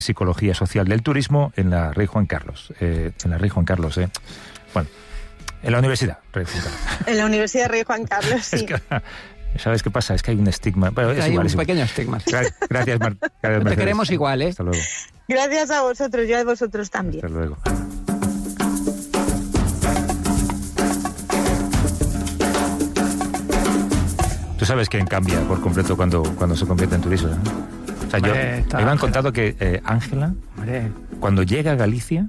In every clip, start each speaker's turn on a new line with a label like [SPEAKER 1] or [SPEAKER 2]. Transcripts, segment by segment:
[SPEAKER 1] Psicología Social del Turismo en la Rey Juan Carlos. Bueno, en la universidad, Rey Juan Carlos.
[SPEAKER 2] En la Universidad Rey Juan Carlos, sí.
[SPEAKER 1] Es que, ¿sabes qué pasa? Es que hay un estigma. Bueno,
[SPEAKER 3] hay un pequeño estigma.
[SPEAKER 1] Gracias, Marta.
[SPEAKER 3] Te queremos igual, ¿eh?
[SPEAKER 1] Hasta luego.
[SPEAKER 2] Gracias a vosotros, yo a vosotros también.
[SPEAKER 1] Hasta luego. Tú sabes quién cambia por completo cuando se convierte en turista, ¿no? O sea, me han contado que Ángela, cuando llega a Galicia,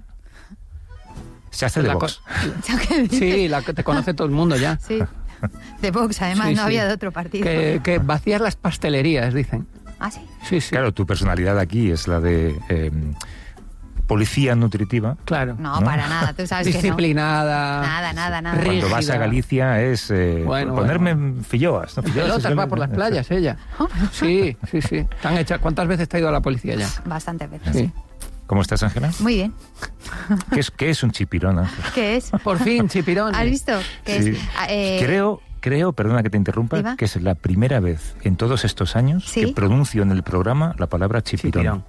[SPEAKER 1] se hace de Vox.
[SPEAKER 3] Sí, te conoce todo el mundo ya.
[SPEAKER 4] Sí, de Vox, además,
[SPEAKER 3] sí,
[SPEAKER 4] no había de otro partido.
[SPEAKER 3] Que vacías las pastelerías, dicen.
[SPEAKER 4] ¿Ah, sí?
[SPEAKER 3] Sí, sí.
[SPEAKER 1] Claro, tu personalidad aquí es la de policía nutritiva.
[SPEAKER 3] Claro.
[SPEAKER 4] No, para nada, tú sabes
[SPEAKER 3] disciplinada.
[SPEAKER 4] que no. Nada.
[SPEAKER 1] Cuando
[SPEAKER 3] Rígida.
[SPEAKER 1] vas a Galicia es ponerme filloas. ¿No?
[SPEAKER 3] Pelotas va por las playas, ella. Sí. Están hechas. ¿Cuántas veces te ha ido a la policía ya?
[SPEAKER 4] Bastantes veces.
[SPEAKER 3] Sí.
[SPEAKER 1] ¿Cómo estás, Ángela?
[SPEAKER 4] Muy bien.
[SPEAKER 1] ¿Qué es un chipirón, Ángela?
[SPEAKER 4] ¿Qué es?
[SPEAKER 3] Por fin, chipirón.
[SPEAKER 4] ¿Has visto? ¿Qué
[SPEAKER 1] Sí.
[SPEAKER 4] es?
[SPEAKER 1] Creo, perdona que te interrumpa,
[SPEAKER 4] ¿Iba?
[SPEAKER 1] que es la primera vez en todos estos años
[SPEAKER 4] ¿Sí?
[SPEAKER 1] que pronuncio en el programa la palabra chipirón.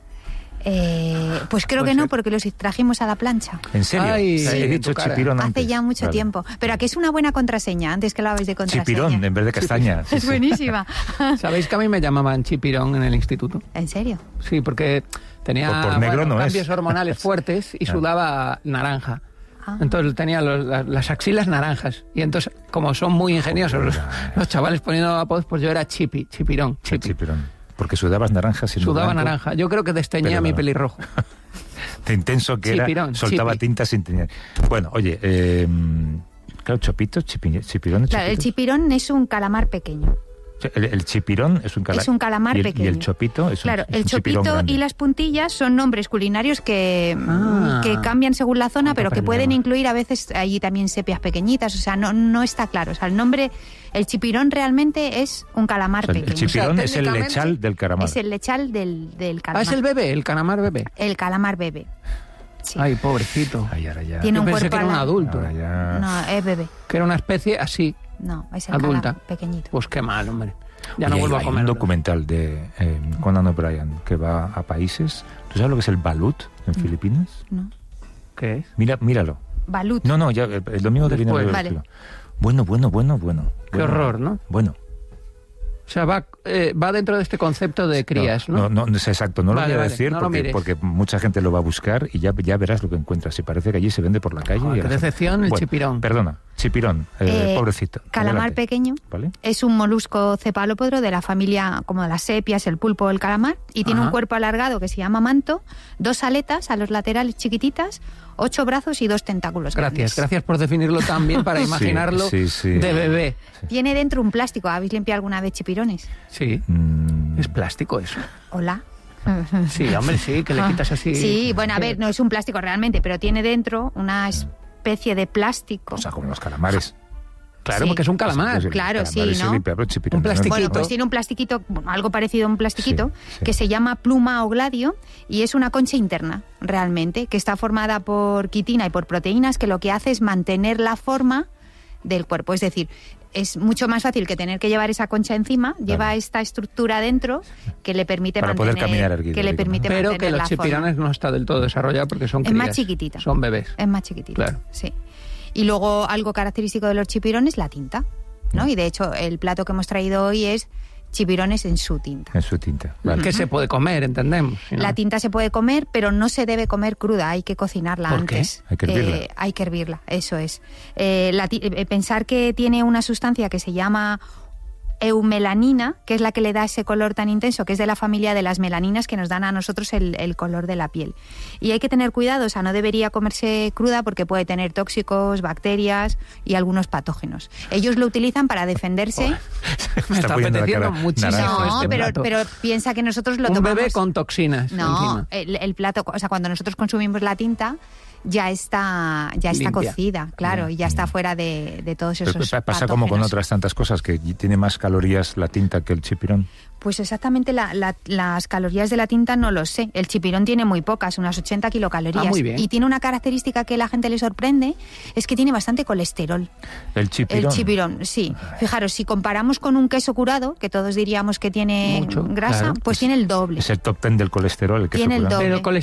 [SPEAKER 4] Pues creo que no, porque los trajimos a la plancha.
[SPEAKER 1] ¿En serio?
[SPEAKER 3] Ay,
[SPEAKER 1] He dicho chipirón antes.
[SPEAKER 4] Hace ya mucho tiempo. Pero aquí es una buena contraseña, antes que lo habéis de contraseña.
[SPEAKER 1] Chipirón en vez de castaña. Sí,
[SPEAKER 4] Es buenísima.
[SPEAKER 3] ¿Sabéis que a mí me llamaban chipirón en el instituto?
[SPEAKER 4] ¿En serio?
[SPEAKER 3] Sí, porque tenía
[SPEAKER 1] Por negro no
[SPEAKER 3] cambios
[SPEAKER 1] es.
[SPEAKER 3] hormonales fuertes y sudaba naranja.
[SPEAKER 4] Ah.
[SPEAKER 3] Entonces tenía las axilas naranjas. Y entonces, como son muy ingeniosos los chavales poniendo apodos, pues yo era chipirón.
[SPEAKER 1] Chipirón. Porque sudabas naranja sin
[SPEAKER 3] Sudaba naranja. Yo creo que desteñía mi pelirrojo.
[SPEAKER 1] De intenso que
[SPEAKER 3] Chipirón,
[SPEAKER 1] era, soltaba tinta sin tener. Bueno, oye, claro, chipirón.
[SPEAKER 4] Claro, el chipirón es un calamar pequeño.
[SPEAKER 1] El chipirón es un calamar
[SPEAKER 4] pequeño.
[SPEAKER 1] Y el chopito es
[SPEAKER 4] claro,
[SPEAKER 1] un
[SPEAKER 4] el
[SPEAKER 1] chipirón
[SPEAKER 4] chopito
[SPEAKER 1] grande.
[SPEAKER 4] y las puntillas son nombres culinarios que cambian según la zona, pero que pueden incluir a veces allí también sepias pequeñitas. O sea, no está claro. O sea, el nombre, el chipirón realmente es un calamar pequeño.
[SPEAKER 1] El chipirón es el
[SPEAKER 3] técnicamente
[SPEAKER 1] lechal del calamar.
[SPEAKER 4] Es el lechal del calamar.
[SPEAKER 3] Es el bebé, el calamar bebé.
[SPEAKER 4] El calamar bebé. Sí.
[SPEAKER 3] Ay, pobrecito.
[SPEAKER 1] Ay, ahora ya.
[SPEAKER 4] Tiene
[SPEAKER 3] Yo
[SPEAKER 4] un
[SPEAKER 3] pensé
[SPEAKER 4] cuerpo
[SPEAKER 3] que era un adulto.
[SPEAKER 1] Ahora ya.
[SPEAKER 4] No, es bebé.
[SPEAKER 3] Que era una especie así.
[SPEAKER 4] No, es el
[SPEAKER 3] Adulta.
[SPEAKER 4] calamar pequeñito.
[SPEAKER 3] Pues qué mal, hombre. Ya
[SPEAKER 1] Oye,
[SPEAKER 3] no vuelvo a
[SPEAKER 1] hay
[SPEAKER 3] comer.
[SPEAKER 1] un documental de Conan O'Brien que va a países. ¿Tú sabes lo que es el balut en Filipinas?
[SPEAKER 4] No.
[SPEAKER 3] ¿Qué es?
[SPEAKER 1] Míralo.
[SPEAKER 4] Balut.
[SPEAKER 1] No, ya el domingo que viene.
[SPEAKER 3] Después.
[SPEAKER 4] Vale.
[SPEAKER 1] Bueno.
[SPEAKER 3] Qué horror, ¿no?
[SPEAKER 1] Bueno.
[SPEAKER 3] O sea, va dentro de este concepto de crías, ¿no?
[SPEAKER 1] No, es exacto, no
[SPEAKER 3] Vale,
[SPEAKER 1] lo voy a
[SPEAKER 3] vale,
[SPEAKER 1] decir
[SPEAKER 3] no lo
[SPEAKER 1] porque mucha gente lo va a buscar y ya verás lo que encuentras. Y parece que allí se vende por la calle.
[SPEAKER 3] Joder,
[SPEAKER 1] y
[SPEAKER 3] qué
[SPEAKER 1] la gente-
[SPEAKER 3] decepción el chipirón.
[SPEAKER 1] Perdona, chipirón, pobrecito.
[SPEAKER 4] Calamar
[SPEAKER 1] Adelante.
[SPEAKER 4] pequeño.
[SPEAKER 1] ¿Vale?
[SPEAKER 4] Es un molusco cefalópodo de la familia como de las sepias, el pulpo, el calamar, y tiene
[SPEAKER 3] Ajá.
[SPEAKER 4] un cuerpo alargado que se llama manto, 2 aletas a los laterales chiquititas, 8 brazos y 2 tentáculos grandes.
[SPEAKER 3] Gracias por definirlo tan bien para imaginarlo
[SPEAKER 1] sí.
[SPEAKER 3] de bebé.
[SPEAKER 4] Tiene dentro un plástico. ¿Habéis limpiado alguna vez chipirones?
[SPEAKER 3] Sí. Es plástico eso.
[SPEAKER 4] Hola.
[SPEAKER 3] Sí, hombre, sí, que le quitas así.
[SPEAKER 4] Sí, bueno, a ver, no es un plástico realmente, pero tiene dentro una especie de plástico.
[SPEAKER 1] O sea, como los calamares.
[SPEAKER 3] Claro,
[SPEAKER 4] Sí.
[SPEAKER 3] porque es un calamar.
[SPEAKER 1] Pues el
[SPEAKER 4] Claro, sí,
[SPEAKER 1] calamar se
[SPEAKER 4] ¿no?
[SPEAKER 1] limpia, pero chipirón
[SPEAKER 3] Un
[SPEAKER 1] no.
[SPEAKER 3] plastiquito.
[SPEAKER 4] Bueno, pues tiene un plastiquito, algo parecido a un plastiquito,
[SPEAKER 1] Sí.
[SPEAKER 4] que se llama pluma o gladio y es una concha interna, realmente, que está formada por quitina y por proteínas, que lo que hace es mantener la forma del cuerpo. Es decir, es mucho más fácil que tener que llevar esa concha encima, lleva esta estructura dentro que le permite
[SPEAKER 1] Para poder
[SPEAKER 4] mantener,
[SPEAKER 1] caminar erguido,
[SPEAKER 4] que le
[SPEAKER 1] digo,
[SPEAKER 4] permite
[SPEAKER 3] Pero
[SPEAKER 4] mantener
[SPEAKER 3] que
[SPEAKER 4] la
[SPEAKER 3] los chipirones
[SPEAKER 4] forma.
[SPEAKER 3] no está del todo desarrollado porque son
[SPEAKER 4] Es
[SPEAKER 3] crías.
[SPEAKER 4] más chiquitita.
[SPEAKER 3] Son bebés.
[SPEAKER 4] Es más chiquitito.
[SPEAKER 3] Claro.
[SPEAKER 4] Sí. Y luego algo característico de los chipirones, la tinta, ¿no? Y de hecho el plato que hemos traído hoy es chipirones en su tinta.
[SPEAKER 1] En su tinta. Vale.
[SPEAKER 3] Que se puede comer, entendemos. si no.
[SPEAKER 4] La tinta se puede comer, pero no se debe comer cruda, hay que cocinarla
[SPEAKER 3] ¿Por qué?
[SPEAKER 4] antes.
[SPEAKER 1] Hay que hervirla.
[SPEAKER 4] Hay que hervirla, eso es. Pensar que tiene una sustancia que se llama eumelanina, que es la que le da ese color tan intenso, que es de la familia de las melaninas que nos dan a nosotros el color de la piel. Y hay que tener cuidado, o sea, no debería comerse cruda porque puede tener tóxicos, bacterias y algunos patógenos. Ellos lo utilizan para defenderse.
[SPEAKER 3] Me está
[SPEAKER 1] poniendo la
[SPEAKER 3] apeteciendo
[SPEAKER 1] cara
[SPEAKER 3] muchísimo
[SPEAKER 1] naranja.
[SPEAKER 4] No,
[SPEAKER 3] este plato.
[SPEAKER 4] pero piensa que nosotros lo
[SPEAKER 3] un
[SPEAKER 4] tomamos.
[SPEAKER 3] bebé con toxinas
[SPEAKER 4] No,
[SPEAKER 3] encima.
[SPEAKER 4] el plato, o sea, cuando nosotros consumimos la tinta ya está
[SPEAKER 3] Limpia.
[SPEAKER 4] cocida, claro, y ya está fuera de todos esos
[SPEAKER 1] Pasa como con
[SPEAKER 4] patógenos.
[SPEAKER 1] otras tantas cosas que tiene más calor calorías la tinta que el chipirón?
[SPEAKER 4] Pues exactamente las calorías de la tinta no lo sé. El chipirón tiene muy pocas, unas 80 kilocalorías.
[SPEAKER 3] Muy bien.
[SPEAKER 4] Y tiene una característica que a la gente le sorprende, es que tiene bastante colesterol.
[SPEAKER 1] ¿El chipirón?
[SPEAKER 4] El chipirón, sí. Fijaros, si comparamos con un queso curado, que todos diríamos que tiene
[SPEAKER 3] mucho,
[SPEAKER 4] grasa,
[SPEAKER 3] claro.
[SPEAKER 4] pues tiene el doble.
[SPEAKER 1] Es el top 10 del colesterol, el queso
[SPEAKER 4] Tiene el
[SPEAKER 1] curado.
[SPEAKER 4] doble.
[SPEAKER 3] Pero